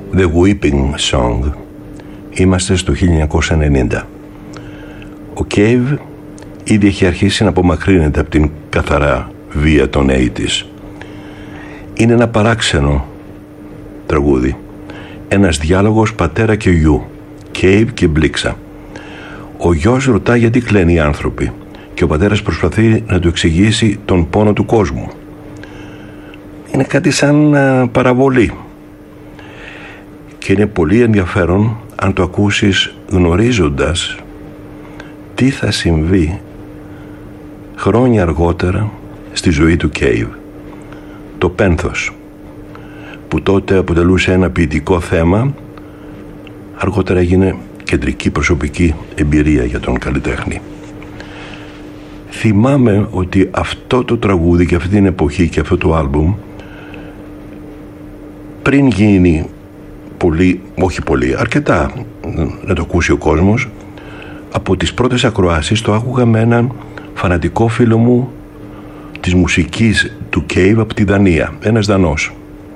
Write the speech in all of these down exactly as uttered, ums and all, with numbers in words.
The Weeping Song. Είμαστε στο χίλια εννιακόσια ενενήντα. Ο Cave ήδη έχει αρχίσει να απομακρύνεται από την καθαρά βία των ογδόντα. Είναι ένα παράξενο τραγούδι. Ένας διάλογος πατέρα και γιου, Cave και Μπλίξα. Ο γιος ρωτά γιατί κλαίνουν οι άνθρωποι και ο πατέρας προσπαθεί να του εξηγήσει τον πόνο του κόσμου. Είναι κάτι σαν παραβολή και είναι πολύ ενδιαφέρον αν το ακούσεις γνωρίζοντας τι θα συμβεί χρόνια αργότερα στη ζωή του Cave. Το πένθος, που τότε αποτελούσε ένα ποιητικό θέμα, αργότερα έγινε κεντρική προσωπική εμπειρία για τον καλλιτέχνη. Θυμάμαι ότι αυτό το τραγούδι και αυτή την εποχή και αυτό το άλμπουμ, πριν γίνει πολύ, όχι πολύ, αρκετά να το ακούσει ο κόσμος, από τις πρώτες ακροάσεις το άκουγα με έναν φανατικό φίλο μου της μουσικής του Cave από τη Δανία, ένας Δανός.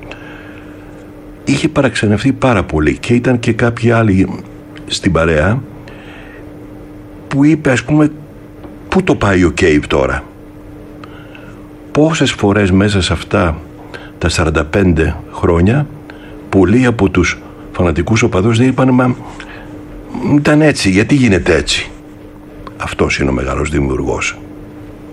Είχε παραξενευτεί πάρα πολύ και ήταν και κάποιοι άλλοι στην παρέα που είπε, ας πούμε, πού το πάει ο Cave τώρα. Πόσες φορές μέσα σε αυτά τα σαράντα πέντε χρόνια πολλοί από τους φανατικούς οπαδούς δεν είπαν, μα ήταν έτσι, γιατί γίνεται έτσι. Αυτός είναι ο μεγάλος δημιουργός.